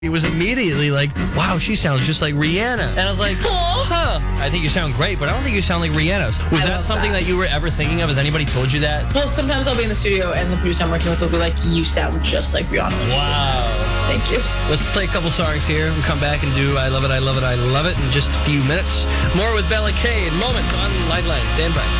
It was immediately like, wow, she sounds just like Rihanna. And I was like, huh, I think you sound great, but I don't think you sound like Rihanna. Was that something that you were ever thinking of? Has anybody told you that? Well, sometimes I'll be in the studio and the producer I'm working with will be like, you sound just like Rihanna. Wow. Thank you. Let's play a couple songs here. We'll come back and do I Love It, I Love It, I Love It in just a few minutes. More with Bella K in moments on Lifeline. Stand by.